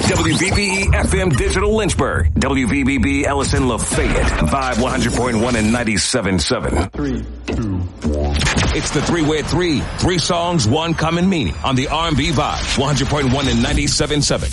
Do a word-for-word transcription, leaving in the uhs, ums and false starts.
W V B E F M Digital Lynchburg. W V B B Ellison Lafayette. Vibe one hundred point one and ninety-seven point seven. Three, two, one. It's the three-way three. Three songs, one common meaning on the R and B Vibe. one hundred point one and ninety-seven point seven.